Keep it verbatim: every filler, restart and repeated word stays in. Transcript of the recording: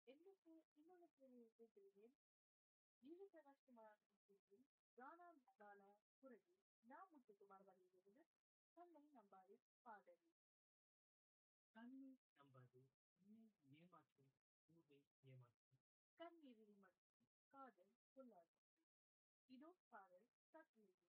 என்னைக்கு இன்னொரு கேள்வியை கேட்கிறேன். ஜீவி பிரகாஷ்குமார் இசையில் கானா பாலா குரலில் நான் முத்துக்குமார் வழியிலிருந்து கண்ணை நம்பாதே பாடல். கண்ணை நம்பாதே, உன்னை ஏமாற்றும் ஊரை ஏமாற்றும். கண் எதிரி மட்டும் காதல் கொள்ளாது. இதோ பாடல் சத்குரு